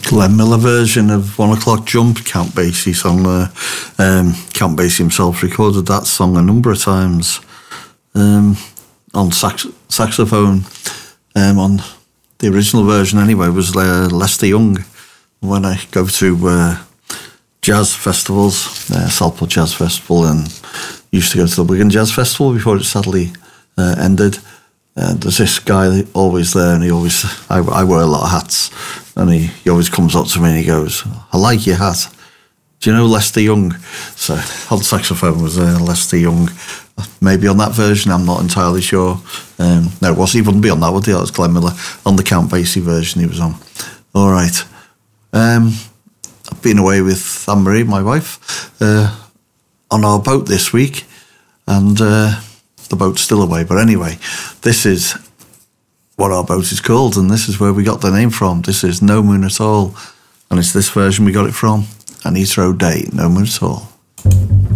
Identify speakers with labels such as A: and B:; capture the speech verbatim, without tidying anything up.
A: Glenn Miller version of One O'Clock Jump, Count Basie song there. Um, Count Basie himself recorded that song a number of times um, on sax- saxophone. Um, on the original version anyway was uh, Lester Young. When I go to uh, jazz festivals, uh, Southport Jazz Festival, and used to go to the Wigan Jazz Festival before it sadly uh, ended. Uh, there's this guy always there, and he always, I, I wear a lot of hats, and he, he always comes up to me and he goes, "I like your hat. Do you know Lester Young?" So on saxophone was uh, Lester Young. Maybe on that version, I'm not entirely sure. Um, no, it was, he wouldn't be on that, would he? That was Glenn Miller. On the Count Basie version he was on. All right. Um, I've been away with Anne-Marie, my wife, uh, on our boat this week, and uh, the boat's still away. But anyway, this is what our boat is called, and this is where we got the name from. This is No Moon at All, and it's this version we got it from. Anita O'Day, No Moon at All.